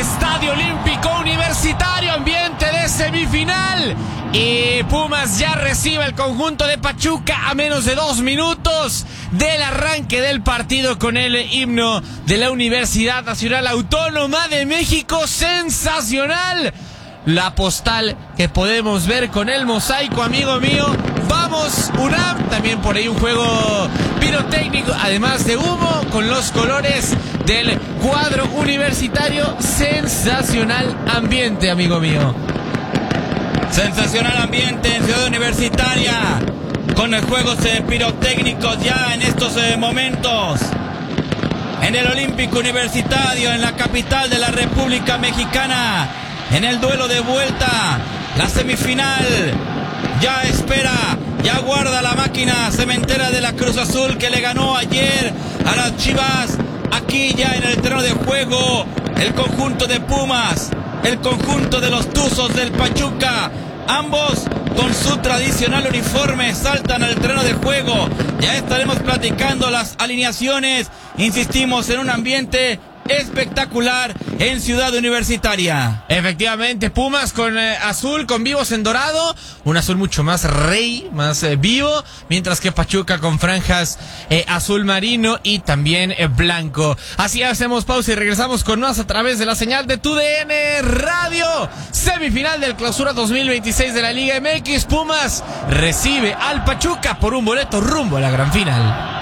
Estadio Olímpico Universitario, ambiente de semifinal. Y Pumas ya recibe el conjunto de Pachuca a menos de 2 minutos del arranque del partido con el himno de la Universidad Nacional Autónoma de México. Sensacional la postal que podemos ver con el mosaico, amigo mío. Vamos, UNAM, también por ahí un juego pirotécnico, además de humo, con los colores del cuadro universitario. Sensacional ambiente, amigo mío. Sensacional ambiente en Ciudad Universitaria, con los juegos pirotécnicos ya en estos momentos. En el Olímpico Universitario, en la capital de la República Mexicana, en el duelo de vuelta, la semifinal ya espera, ya guarda la máquina cementera de la Cruz Azul, que le ganó ayer a las Chivas. Aquí ya en el terreno de juego, el conjunto de Pumas, el conjunto de los Tuzos del Pachuca, ambos con su tradicional uniforme saltan al terreno de juego. Ya estaremos platicando las alineaciones. Insistimos en un ambiente espectacular en Ciudad Universitaria. Efectivamente, Pumas con azul, con vivos en dorado, un azul mucho más rey, más vivo, mientras que Pachuca con franjas azul marino y también blanco. Así hacemos pausa y regresamos con más a través de la señal de TUDN Radio. Semifinal del Clausura 2026 de la Liga MX. Pumas recibe al Pachuca por un boleto rumbo a la gran final.